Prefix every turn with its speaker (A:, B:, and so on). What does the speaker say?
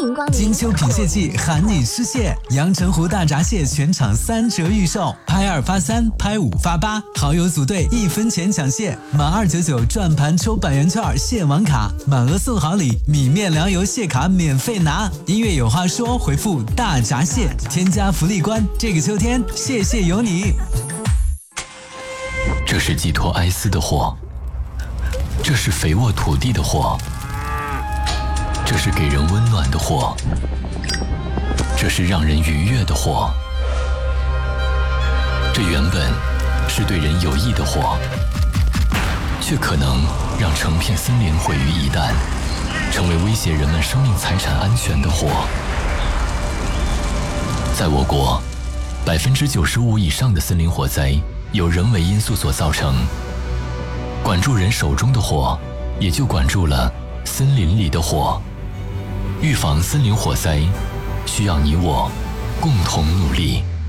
A: 迎光临。
B: 金秋品蟹季喊你失蟹，阳澄湖大闸蟹全场3折预售，拍2发3，拍5发8，好友组队1分钱抢蟹，满299转盘抽100元券蟹网卡，满额送好礼，米面粮油蟹卡免费拿。音乐有话说，回复大闸蟹，添加福利关，这个秋天蟹蟹有你。
C: 这是寄托哀思的货，这是肥沃土地的货，这是给人温暖的货，这是让人愉悦的货，这原本是对人有益的货，却可能让成片森林毁于一旦，成为威胁人们生命财产安全的货。在我国，95%以上的森林火灾由人为因素所造成，管住人手中的火，也就管住了森林里的火。预防森林火灾，需要你我共同努力。